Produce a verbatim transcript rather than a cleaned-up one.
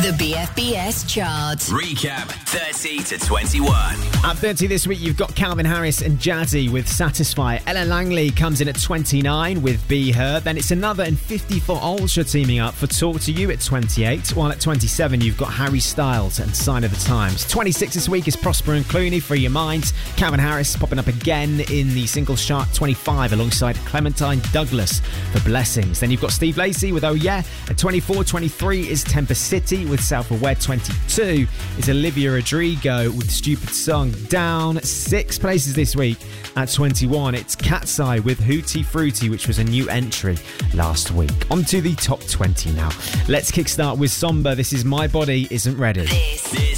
The B F B S chart. Recap thirty to twenty-one. At thirty this week, you've got Calvin Harris and Jazzy with Satisfy. Ellen Langley comes in at twenty-nine with Be Her. Then it's another and fifty for Ultra teaming up for Talk to You at twenty-eight. While at twenty-seven, you've got Harry Styles and Sign of the Times. twenty-six this week is Prosper and Clooney, Free Your Mind. Calvin Harris popping up again in the singles chart, twenty-five, alongside Clementine Douglas for Blessings. Then you've got Steve Lacy with Oh Yeah. At twenty-four, twenty-three is Temper City with Self-Aware. twenty-two is Olivia Rodrigo with Stupid Song. Down six places this week at twenty-one, it's Cat's Eye with Hootie Fruity, which was a new entry last week. On to the top twenty now. Let's kickstart with Somber. This is My Body Isn't Ready. This